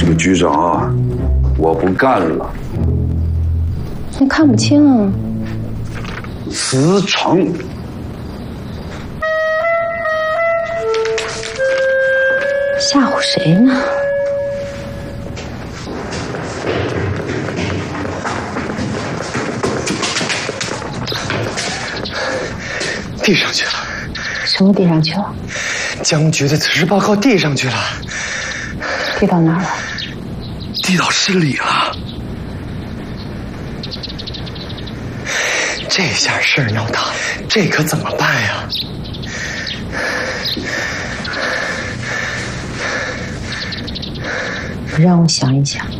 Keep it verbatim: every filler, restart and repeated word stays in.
个局长啊，我不干了。 你看不清。 辞呈。 吓唬谁呢？ 递上去了。 什么递上去了？ 江局的辞职报告递上去了。 递到哪儿了？ 递到市里了。这下事儿闹大，这可怎么办呀？ 让我想一想。